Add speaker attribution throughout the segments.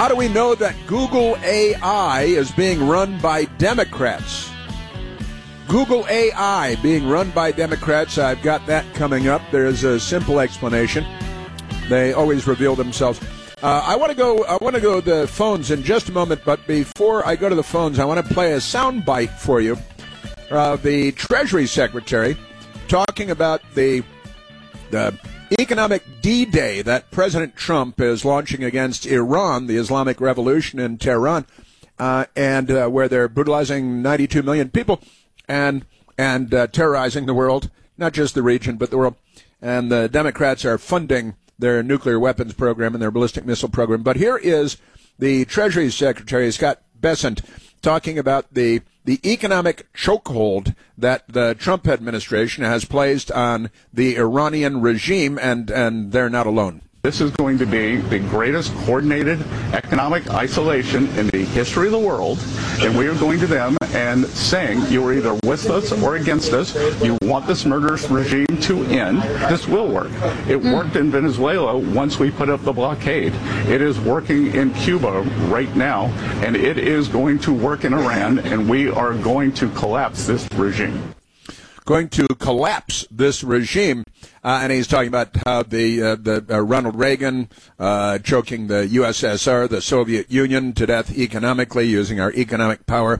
Speaker 1: How do we know that Google AI is being run by Democrats? Google AI being run by Democrats. I've got that coming up. There's a simple explanation. They always reveal themselves. I want to go to the phones in just a moment, but before I go to the phones, I want to play a sound bite for you. The Treasury Secretary talking about the economic D-Day that President Trump is launching against Iran, the Islamic Revolution in Tehran, and where they're brutalizing 92 million people and terrorizing the world, not just the region, but the world. And the Democrats are funding their nuclear weapons program and their ballistic missile program. But here is the Treasury Secretary, Scott Bessent, talking about the economic chokehold that the Trump administration has placed on the Iranian regime, and they're not alone.
Speaker 2: This is going to be the greatest coordinated economic isolation in the history of the world, and we are going to them and saying, you are either with us or against us. You want this murderous regime to end. This will work. It worked in Venezuela once we put up the blockade. It is working in Cuba right now, and it is going to work in Iran, and we are going to collapse this regime.
Speaker 1: Going to collapse this regime, and he's talking about how the Ronald Reagan choking the USSR, the Soviet Union, to death economically, using our economic power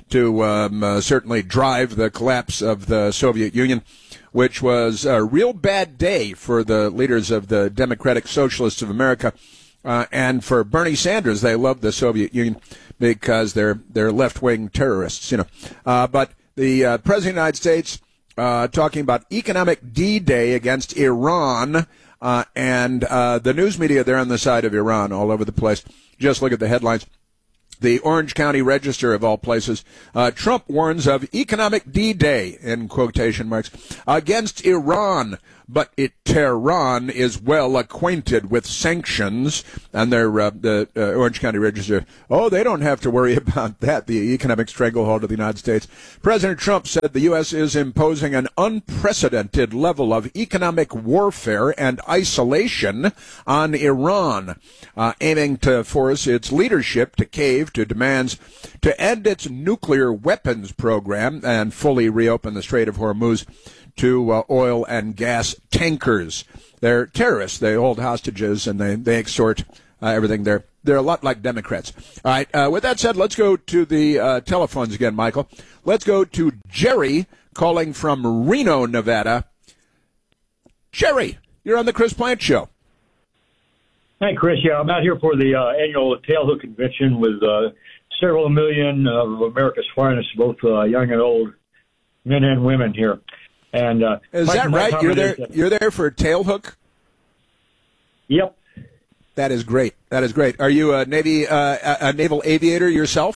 Speaker 1: to certainly drive the collapse of the Soviet Union, which was a real bad day for the leaders of the Democratic Socialists of America, and for Bernie Sanders. They love the Soviet Union because they're left-wing terrorists, but the President of the United States talking about economic D-Day against Iran, and the news media, they're on the side of Iran all over the place. Just look at the headlines. The Orange County Register, of all places, Trump warns of economic D-Day, in quotation marks, against Iran, but Tehran is well acquainted with sanctions. And they're, the Orange County Register, they don't have to worry about that, the economic stranglehold of the United States. President Trump said the U.S. is imposing an unprecedented level of economic warfare and isolation on Iran, aiming to force its leadership to cave to demands to end its nuclear weapons program and fully reopen the Strait of Hormuz to oil and gas tankers. They're terrorists. They hold hostages and they extort everything. They're a lot like Democrats. All right. With that said, let's go to the telephones again, Michael. Let's go to Jerry calling from Reno, Nevada. Jerry, you're on the Chris Plante Show.
Speaker 3: Hi, Chris. Yeah, I'm out here for the annual Tailhook Convention with several million of America's finest, both young and old, men and women here. And
Speaker 1: is that right? You're there for Tailhook?
Speaker 3: Yep.
Speaker 1: That is great. That is great. Are you a naval aviator yourself?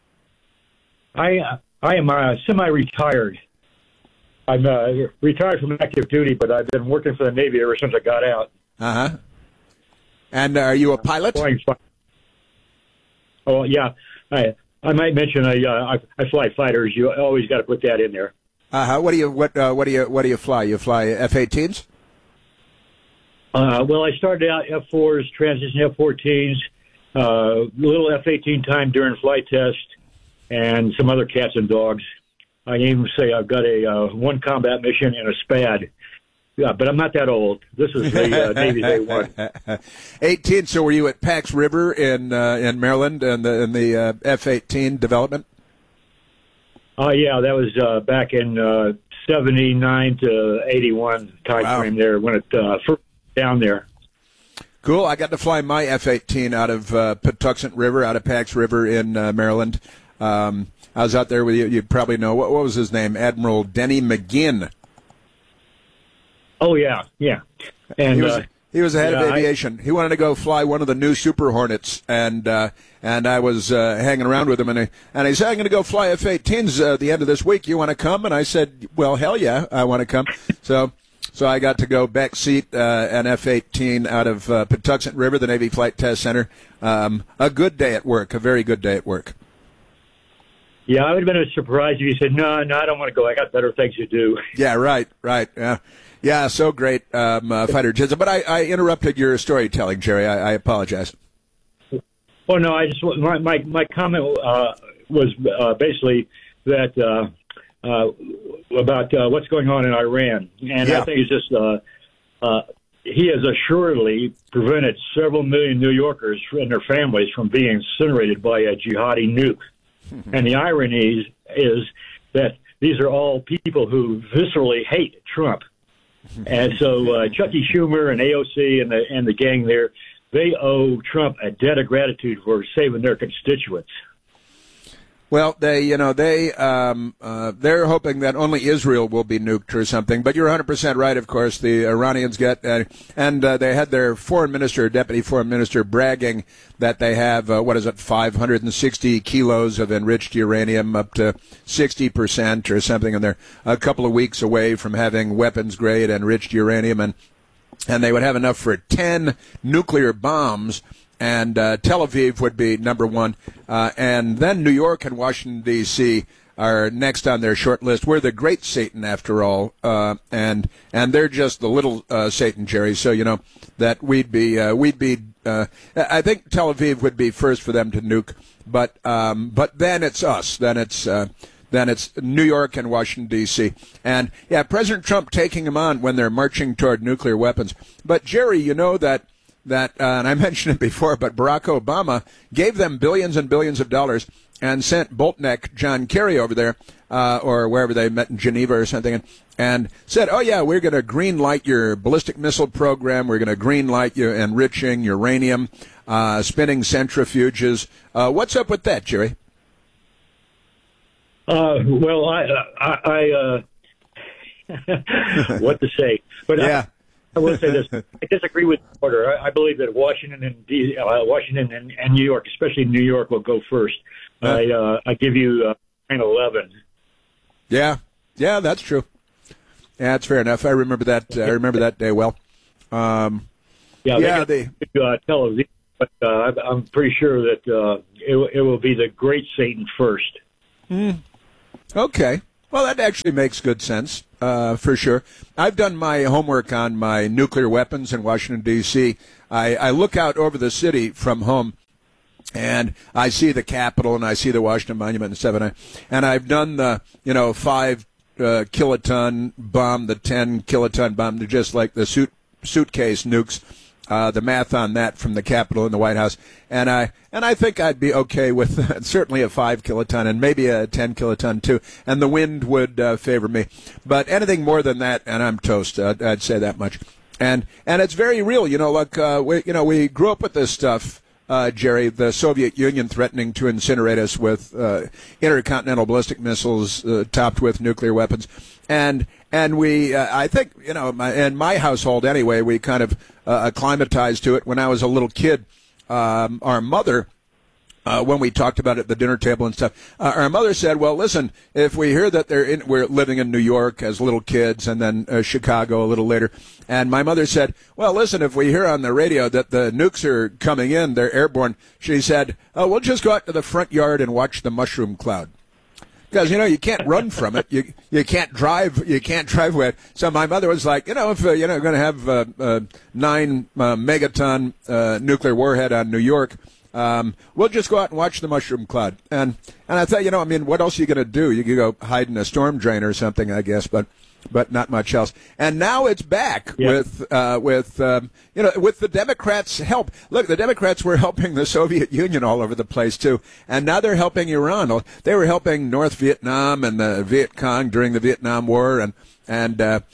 Speaker 3: I am semi-retired. I'm retired from active duty, but I've been working for the Navy ever since I got out.
Speaker 1: Uh-huh. And are you a pilot?
Speaker 3: Oh, yeah. I might mention I fly fighters. You always got to put that in there.
Speaker 1: What do you fly? You fly F-18s?
Speaker 3: Well, I started out F-4s, transition F-14s, little F-18 time during flight test, and some other cats and dogs. I can even say I've got a one combat mission and a SPAD. Yeah, but I'm not that old. This is the Navy's A-1.
Speaker 1: 18. So were you at Pax River in Maryland in the F-18 development?
Speaker 3: Yeah, that was back in 79 to 81 time frame there when it first down there.
Speaker 1: Cool. I got to fly my F-18 out of Patuxent River, out of Pax River in Maryland. I was out there with you. You probably know what was his name, Admiral Denny McGinn.
Speaker 3: Oh yeah, yeah. And
Speaker 1: he was the head of aviation. He wanted to go fly one of the new Super Hornets, and I was hanging around with him, and he said, "I'm going to go fly F-18s at the end of this week. You want to come?" And I said, "Well, hell yeah, I want to come." So I got to go backseat an F-18 out of Patuxent River, the Navy Flight Test Center. A good day at work, a very good day at work.
Speaker 3: Yeah, I would have been surprised if you said, no, I don't want to go. I got better things to do.
Speaker 1: Yeah, right. Yeah, so great, fighter jets. But I interrupted your storytelling, Jerry. I apologize.
Speaker 3: Well, no, I just my comment was basically that about what's going on in Iran, and I think it's just he has assuredly prevented several million New Yorkers and their families from being incinerated by a jihadi nuke. And the irony is that these are all people who viscerally hate Trump. And so Chucky Schumer and AOC and the gang there, they owe Trump a debt of gratitude for saving their constituents.
Speaker 1: Well, they're hoping that only Israel will be nuked or something. But you're 100% right, of course. The Iranians get, and they had their deputy foreign minister, bragging that they have, 560 kilos of enriched uranium, up to 60% or something, and they're a couple of weeks away from having weapons-grade enriched uranium, and they would have enough for 10 nuclear bombs. And Tel Aviv would be number one. And then New York and Washington, D.C. are next on their short list. We're the great Satan, after all. And they're just the little Satan, Jerry. So, you know, that we'd be I think Tel Aviv would be first for them to nuke. But then it's us. Then it's New York and Washington, D.C. And, yeah, President Trump taking them on when they're marching toward nuclear weapons. But, Jerry, you know that and I mentioned it before, but Barack Obama gave them billions and billions of dollars and sent Boltneck John Kerry over there, or wherever they met in Geneva or something, and said, oh, yeah, we're going to green light your ballistic missile program. We're going to green light your enriching uranium, spinning centrifuges. What's up with that, Jerry?
Speaker 3: Well, I what to say, but
Speaker 1: yeah.
Speaker 3: I will say this: I disagree with the order. I believe that Washington and New York, especially New York, will go first. I give you 9/11.
Speaker 1: Yeah, that's true. Yeah, that's fair enough. I remember that. I remember that day well.
Speaker 3: Tel Aviv, but I'm pretty sure that it will be the great Satan first.
Speaker 1: Okay. Well, that actually makes good sense, for sure. I've done my homework on my nuclear weapons in Washington, D.C. I look out over the city from home, and I see the Capitol, and I see the Washington Monument and stuff, and I've done the, 5 kiloton bomb, the 10 kiloton bomb, just like the suitcase nukes. The math on that from the Capitol and the White House, and I think I'd be okay with certainly a 5 kiloton and maybe a 10 kiloton too, and the wind would favor me. But anything more than that, and I'm toast. I'd say that much. And it's very real. We grew up with this stuff, Jerry. The Soviet Union threatening to incinerate us with intercontinental ballistic missiles topped with nuclear weapons. And we, I think, in my household anyway, we kind of acclimatized to it. When I was a little kid, our mother, when we talked about it at the dinner table and stuff, our mother said, well, listen, if we hear that we're living in New York as little kids and then Chicago a little later, and my mother said, well, listen, if we hear on the radio that the nukes are coming in, they're airborne, she said, we'll just go out to the front yard and watch the mushroom cloud. Because, you can't run from it. You can't drive. You can't drive with it. So my mother was like, if you're going to have a 9 megaton nuclear warhead on New York, we'll just go out and watch the mushroom cloud. And I thought, what else are you going to do? You could go hide in a storm drain or something, I guess, but not much else. And now it's back with the Democrats' help. Look, the Democrats were helping the Soviet Union all over the place too, and now they're helping Iran. They were helping North Vietnam and the Viet Cong during the Vietnam War, and on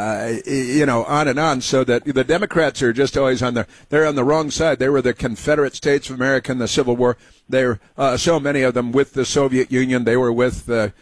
Speaker 1: and on. So that the Democrats are just always they're on the wrong side. They were the Confederate States of America in the Civil War. They're so many of them with the Soviet Union. They were with the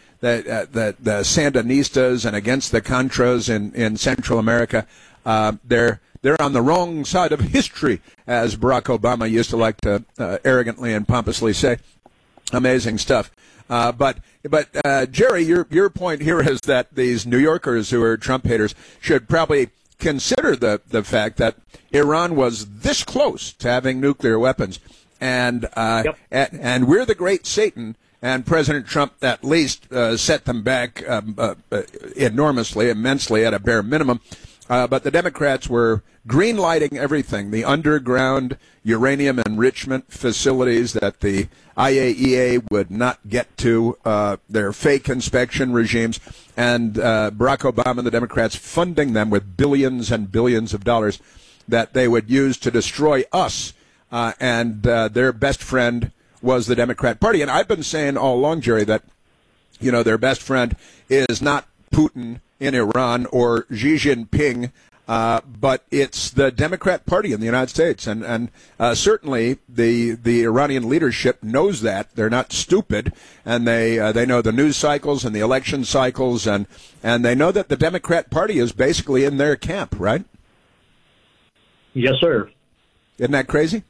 Speaker 1: Sandinistas and against the Contras in Central America. They're on the wrong side of history, as Barack Obama used to like to arrogantly and pompously say. Amazing stuff. But Jerry, your point here is that these New Yorkers who are Trump haters should probably consider the fact that Iran was this close to having nuclear weapons, and we're the great Satan. And President Trump at least set them back enormously, immensely, at a bare minimum. but the Democrats were green-lighting everything, the underground uranium enrichment facilities that the IAEA would not get to, their fake inspection regimes, and Barack Obama and the Democrats funding them with billions and billions of dollars that they would use to destroy us, and their best friend was the Democrat Party. And I've been saying all along, Jerry, that their best friend is not Putin in Iran or Xi Jinping, but it's the Democrat Party in the United States. And certainly the Iranian leadership knows that. They're not stupid, and they know the news cycles and the election cycles, and they know that the Democrat Party is basically in their camp, right?
Speaker 3: Yes, sir.
Speaker 1: Isn't that crazy?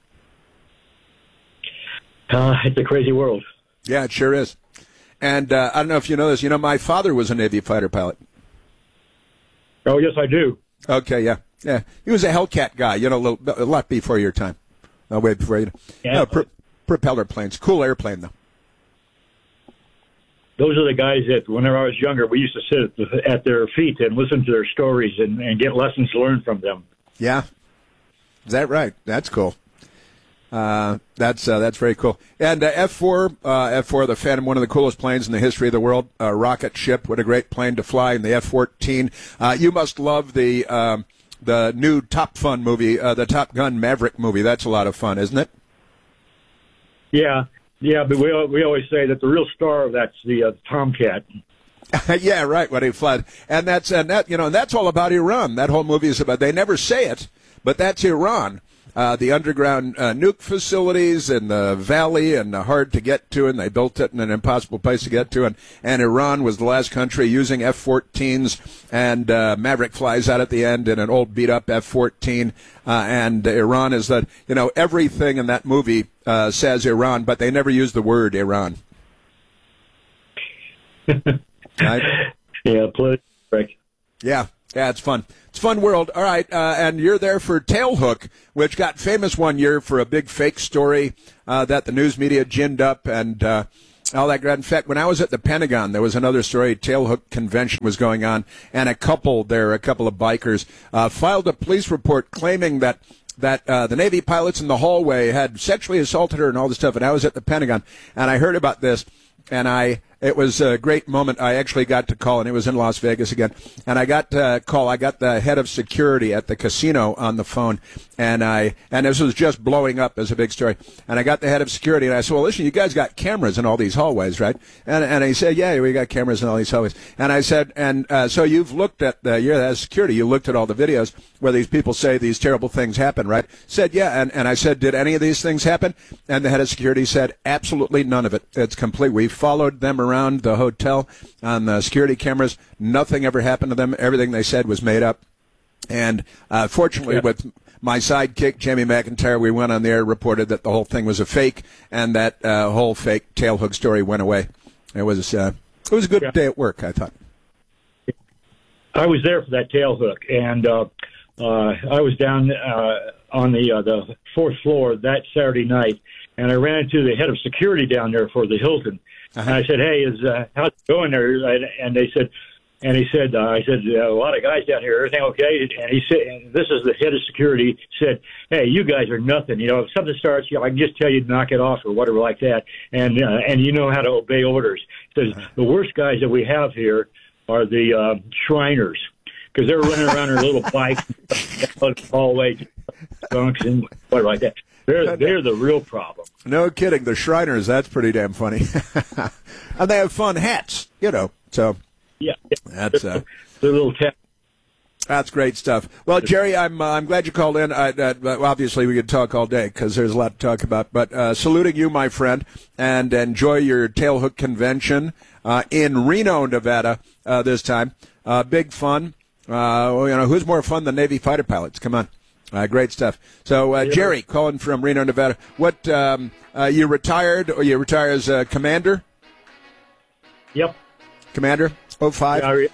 Speaker 3: It's a crazy world.
Speaker 1: Yeah, it sure is. And I don't know if you know this. My father was a Navy fighter pilot.
Speaker 3: Oh, yes, I do.
Speaker 1: Okay, yeah. He was a Hellcat guy, a lot before your time. No, way before you.
Speaker 3: Yeah.
Speaker 1: No, propeller planes. Cool airplane, though.
Speaker 3: Those are the guys that, whenever I was younger, we used to sit at their feet and listen to their stories and get lessons learned from them.
Speaker 1: Yeah. Is that right? That's cool. That's very cool. And F-4, the Phantom, one of the coolest planes in the history of the world. Rocket ship, what a great plane to fly. And the F-14. You must love the new Top Fun movie, the Top Gun Maverick movie. That's a lot of fun, isn't it?
Speaker 3: Yeah, but we always say that the real star of that's the Tomcat.
Speaker 1: Yeah, right. When he fled, and that's all about Iran. That whole movie is about. They never say it, but that's Iran. The underground nuke facilities in the valley and hard to get to, and they built it in an impossible place to get to. And Iran was the last country using F-14s, and Maverick flies out at the end in an old beat-up F-14. And Iran is that, everything in that movie says Iran, but they never use the word Iran. Right?
Speaker 3: Yeah, political.
Speaker 1: Yeah, it's fun. It's a fun world. All right, and you're there for Tailhook, which got famous one year for a big fake story that the news media ginned up and all that. In fact, when I was at the Pentagon, there was another story. Tailhook convention was going on, and a couple of bikers filed a police report claiming that the Navy pilots in the hallway had sexually assaulted her and all this stuff. And I was at the Pentagon, and I heard about this, and it was a great moment. I actually got to call, and it was in Las Vegas again. And I got to call. I got the head of security at the casino on the phone, and this was just blowing up as a big story. And I got the head of security, and I said, "Well, listen, you guys got cameras in all these hallways, right?" And he said, "Yeah, we got cameras in all these hallways." And I said, so you've looked at you're the head of security. You looked at all the videos where these people say these terrible things happen, right? Said, yeah. And I said, did any of these things happen? And the head of security said, absolutely none of it. It's complete. We followed them around the hotel on the security cameras. Nothing ever happened to them. Everything they said was made up. And fortunately, with my sidekick, Jamie McIntyre, we went on the air, reported that the whole thing was a fake, and that whole fake Tailhook story went away. It was a good day at work, I thought.
Speaker 3: I was there for that Tailhook, and I was down on the fourth floor that Saturday night, and I ran into the head of security down there for the Hilton. And I said, "Hey, how's it going there?" And he said, I said, a lot of guys down here, everything okay? And he said, and this is the head of security, said, "Hey, you guys are nothing. If something starts, I can just tell you to knock it off or whatever like that. And you know how to obey orders." He says, "The worst guys that we have here are the Shriners, because they're running around their little bikes all the way, bunks and whatever like that. They're the real problem."
Speaker 1: No kidding. The Shriners, that's pretty damn funny. And they have fun hats, so.
Speaker 3: Yeah.
Speaker 1: That's
Speaker 3: the little cat.
Speaker 1: That's great stuff. Well, Jerry, I'm glad you called in. Obviously, we could talk all day because there's a lot to talk about. But saluting you, my friend, and enjoy your Tailhook convention in Reno, Nevada this time. Big fun. Who's more fun than Navy fighter pilots? Come on. Great stuff. So, Jerry, calling from Reno, Nevada. What, you retired, or you retire as a commander?
Speaker 3: Yep.
Speaker 1: Commander, 05?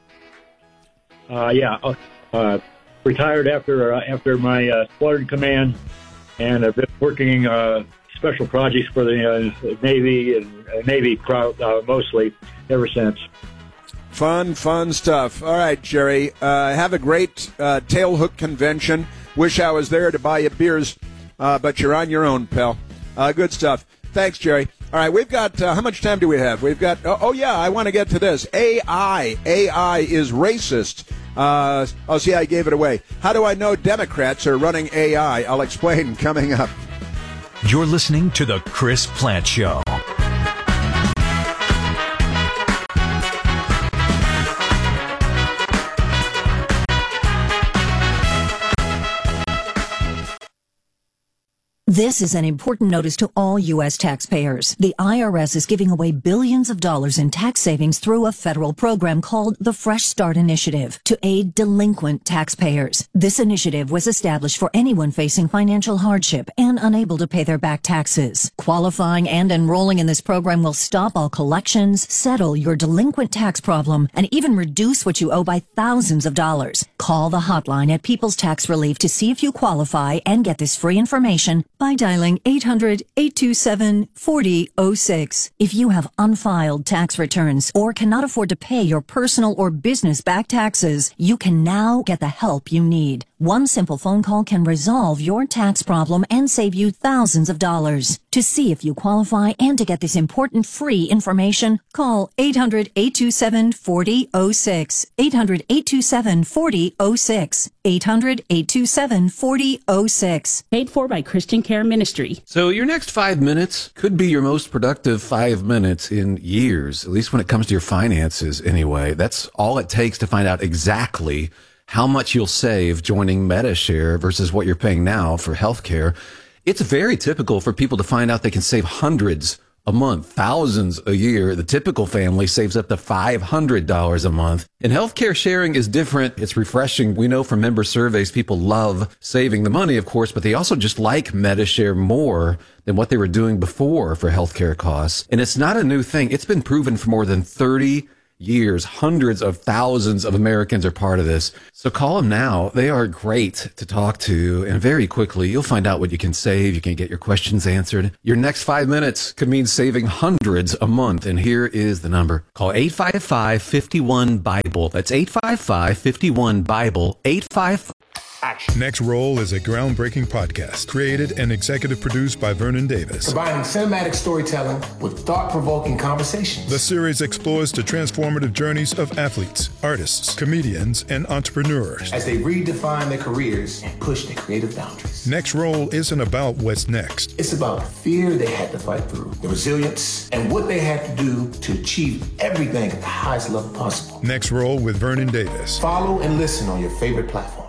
Speaker 3: Retired after my squadron command, and I've been working special projects for the Navy and Navy mostly ever since.
Speaker 1: Fun stuff. All right, Jerry. Have a great Tailhook convention. Wish I was there to buy you beers, but you're on your own, pal. Good stuff. Thanks, Jerry. All right, we've got, how much time do we have? We've got, I want to get to this. AI is racist. See, I gave it away. How do I know Democrats are running AI? I'll explain coming up.
Speaker 4: You're listening to The Chris Plante Show.
Speaker 5: This is an important notice to all U.S. taxpayers. The IRS is giving away billions of dollars in tax savings through a federal program called the Fresh Start Initiative to aid delinquent taxpayers. This initiative was established for anyone facing financial hardship and unable to pay their back taxes. Qualifying and enrolling in this program will stop all collections, settle your delinquent tax problem, and even reduce what you owe by thousands of dollars. Call the hotline at People's Tax Relief to see if you qualify and get this free information by dialing 800-827-4006. If you have unfiled tax returns or cannot afford to pay your personal or business back taxes, you can now get the help you need. One simple phone call can resolve your tax problem and save you thousands of dollars. To see if you qualify and to get this important free information, call 800-827-4006. 800-827-4006. 800-827-4006.
Speaker 6: Paid for by Christian Care Ministry.
Speaker 7: So your next 5 minutes could be your most productive 5 minutes in years, at least when it comes to your finances anyway. That's all it takes to find out exactly how much you'll save joining MediShare versus what you're paying now for healthcare. It's very typical for people to find out they can save hundreds a month, thousands a year. The typical family saves up to $500 a month. And healthcare sharing is different. It's refreshing. We know from member surveys, people love saving the money, of course, but they also just like MediShare more than what they were doing before for healthcare costs. And it's not a new thing. It's been proven for more than 30 years. Hundreds of thousands of Americans are part of this. So call them now. They are great to talk to. And very quickly, you'll find out what you can save. You can get your questions answered. Your next 5 minutes could mean saving hundreds a month. And here is the number. Call 855-51-BIBLE. That's 855-51-BIBLE. 855.
Speaker 8: Action. Next Roll is a groundbreaking podcast created and executive produced by Vernon Davis.
Speaker 9: Combining cinematic storytelling with thought-provoking conversations.
Speaker 8: The series explores the transformative journeys of athletes, artists, comedians, and entrepreneurs
Speaker 9: as they redefine their careers and push their creative boundaries.
Speaker 8: Next Roll isn't about what's next.
Speaker 9: It's about the fear they had to fight through, the resilience, and what they had to do to achieve everything at the highest level possible.
Speaker 8: Next Roll with Vernon Davis.
Speaker 9: Follow and listen on your favorite platform.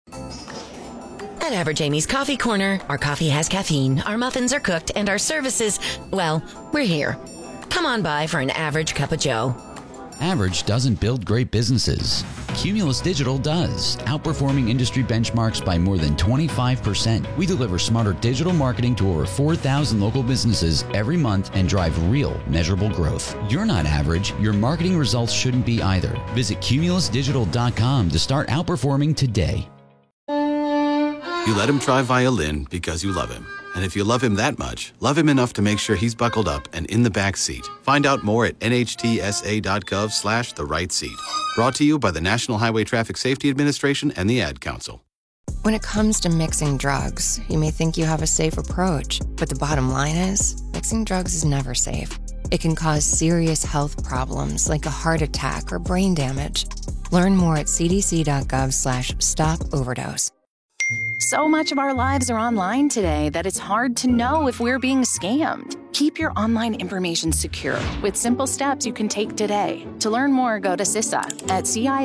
Speaker 10: At Average Amy's Coffee Corner, our coffee has caffeine, our muffins are cooked, and our services, well, we're here. Come on by for an average cup of joe.
Speaker 11: Average doesn't build great businesses. Cumulus Digital does, outperforming industry benchmarks by more than 25%. We deliver smarter digital marketing to over 4,000 local businesses every month and drive real, measurable growth. You're not average. Your marketing results shouldn't be either. Visit cumulusdigital.com to start outperforming today.
Speaker 12: You let him try violin because you love him. And if you love him that much, love him enough to make sure he's buckled up and in the back seat. Find out more at nhtsa.gov/the right seat. Brought to you by the National Highway Traffic Safety Administration and the Ad Council.
Speaker 13: When it comes to mixing drugs, you may think you have a safe approach, but the bottom line is, mixing drugs is never safe. It can cause serious health problems like a heart attack or brain damage. Learn more at cdc.gov/stop-overdose.
Speaker 14: So much of our lives are online today that it's hard to know if we're being scammed. Keep your online information secure with simple steps you can take today. To learn more, go to CISA at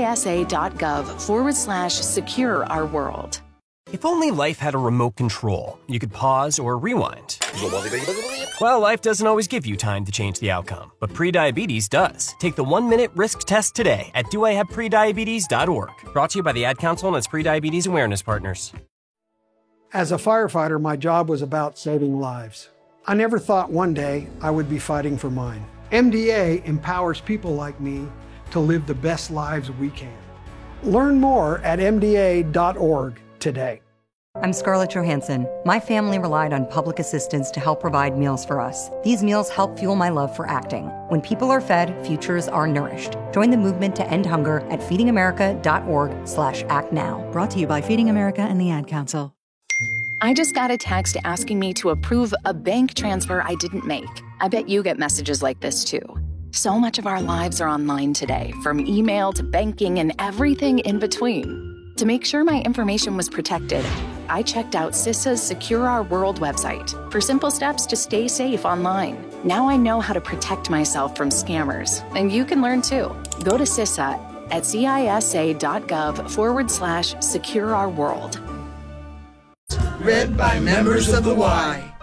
Speaker 14: cisa.gov/secure our world.
Speaker 15: If only life had a remote control, you could pause or rewind. Well, life doesn't always give you time to change the outcome, but prediabetes does. Take the 1-minute risk test today at doihaveprediabetes.org. Brought to you by the Ad Council and its prediabetes awareness partners.
Speaker 16: As a firefighter, my job was about saving lives. I never thought one day I would be fighting for mine. MDA empowers people like me to live the best lives we can. Learn more at mda.org today.
Speaker 17: I'm Scarlett Johansson. My family relied on public assistance to help provide meals for us. These meals help fuel my love for acting. When people are fed, futures are nourished. Join the movement to end hunger at feedingamerica.org/actnow.
Speaker 5: Brought to you by Feeding America and the Ad Council.
Speaker 14: I just got a text asking me to approve a bank transfer I didn't make. I bet you get messages like this too. So much of our lives are online today, from email to banking and everything in between. To make sure my information was protected, I checked out CISA's Secure Our World website for simple steps to stay safe online. Now I know how to protect myself from scammers, and you can learn too. Go to CISA at cisa.gov/Secure Our World.
Speaker 18: Read by members of the Y.